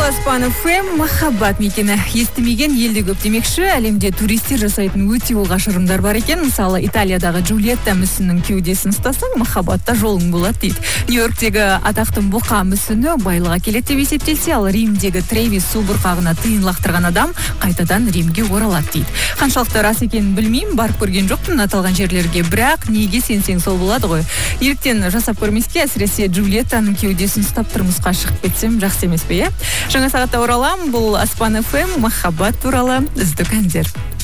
Аспан ФМ махаббат мекені. Естімеген елде көп демекші, әлемде туристер жасайтын өте оғаш ырымдар бар екен. Мысалы, Италиядағы Джульетта мүсінінің кеудесін ұстасаң, махаббатта жолың болады дейді. Нью-Йорктегі атақтың бұқа мүсіні байлыға келеді деп есептелсе, ал Римдегі Треви су бұрқағына тиын лақтырған адам қайтадан Римге оралады дейді. Қаншалықты рас екенін білмеймін, барып көрген жоқпын аталған жерлерге, бірақ неге сенсең сол болады ғой. Ертең жасап көрмеске, әсіресе Джульеттаның кеудесін ұстап тұрмысқа шығып кетсем жақсы емес пе, иә? Жаңа сағатта оралам, бұл Аспан ФМ махаббат туралы үздік әндер.